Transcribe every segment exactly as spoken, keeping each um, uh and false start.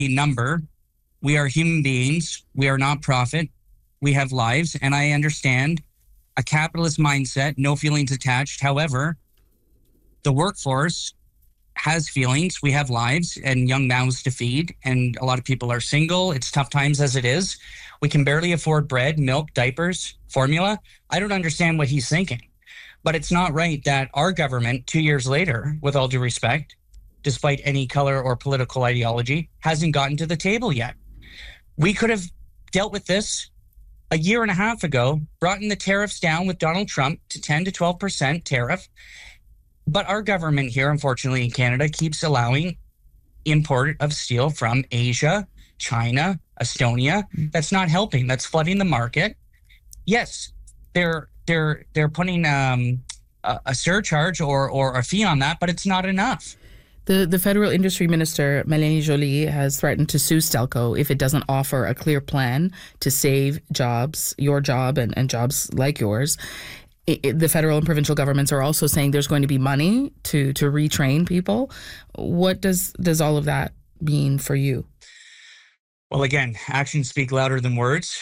number. We are human beings. We are not profit. We have lives. And I understand a capitalist mindset, no feelings attached. However, the workforce has feelings. We have lives and young mouths to feed. And a lot of people are single. It's tough times as it is. We can barely afford bread, milk, diapers, formula. I don't understand what he's thinking. But it's not right that our government, two years later, with all due respect, despite any color or political ideology, hasn't gotten to the table yet. We could have dealt with this a year and a half ago, brought in the tariffs down with Donald Trump to ten to twelve percent tariff. But our government here, unfortunately, in Canada, keeps allowing import of steel from Asia, China, Estonia. That's not helping. That's flooding the market. Yes, they're they're they're putting um, a, a surcharge or or a fee on that, but it's not enough. The the federal industry minister, Mélanie Joly, has threatened to sue Stelco if it doesn't offer a clear plan to save jobs, your job and, and jobs like yours. It, it, the federal and provincial governments are also saying there's going to be money to, to retrain people. What does, does all of that mean for you? Well, again, actions speak louder than words.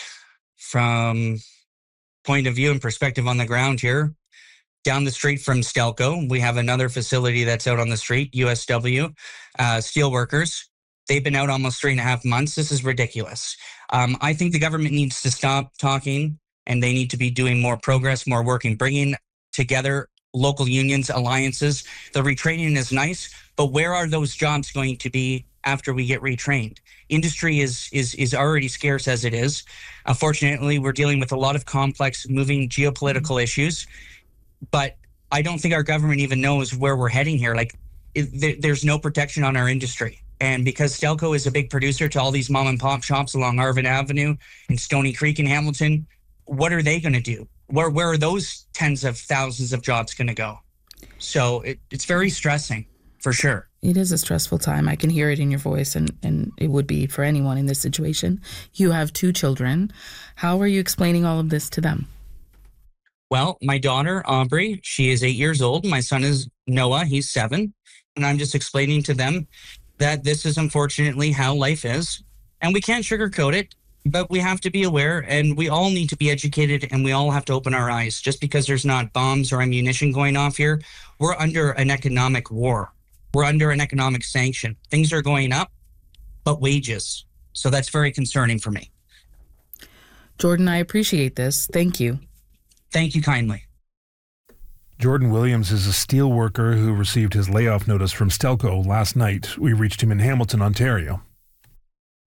From point of view and perspective on the ground here, down the street from Stelco, we have another facility that's out on the street, U S W, uh, Steelworkers. They've been out almost three and a half months. This is ridiculous. Um, I think the government needs to stop talking, and they need to be doing more progress, more working, bringing together local unions, alliances. The retraining is nice, but where are those jobs going to be after we get retrained? Industry is is is already scarce as it is. Unfortunately, we're dealing with a lot of complex, moving geopolitical issues. But I don't think our government even knows where we're heading here. Like, it, there, there's no protection on our industry. And because Stelco is a big producer to all these mom and pop shops along Arvin Avenue and Stony Creek in Hamilton, what are they going to do? Where where are those tens of thousands of jobs going to go? So it, it's very stressing, for sure. It is a stressful time. I can hear it in your voice, and, and it would be for anyone in this situation. You have two children. How are you explaining all of this to them? Well, my daughter, Aubrey, she is eight years old. My son is Noah. He's seven. And I'm just explaining to them that this is unfortunately how life is. And we can't sugarcoat it, but we have to be aware, and we all need to be educated, and we all have to open our eyes. Just because there's not bombs or ammunition going off here, we're under an economic war. We're under an economic sanction. Things are going up, but wages. So that's very concerning for me. Jordan, I appreciate this. Thank you. Thank you kindly. Jordan Williams is a steel worker who received his layoff notice from Stelco last night. We reached him in Hamilton, Ontario.